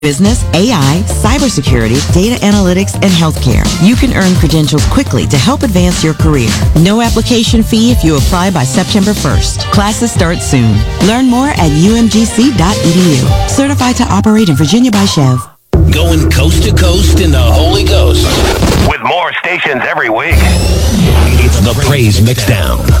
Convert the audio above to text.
business, AI, cybersecurity, data analytics, and healthcare. You can earn credentials quickly to help advance your career. No application fee if you apply by September 1st. Classes start soon. Learn more at umgc.edu. Certified to operate in Virginia by Chev. Going coast to coast in the Holy Ghost. With more stations every week. It's the Praise Mixdown.